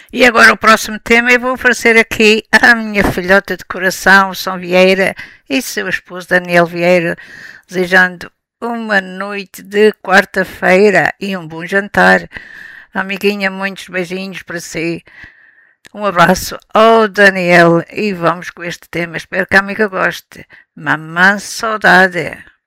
E agora o próximo tema eu vou oferecer aqui à minha filhota de coração, São Vieira, e seu esposo Daniel Vieira, desejando uma noite de quarta-feira e um bom jantar. Amiguinha, muitos beijinhos para si. Um abraço ao Daniel e vamos com este tema. Espero que a amiga goste. Mamã Saudade.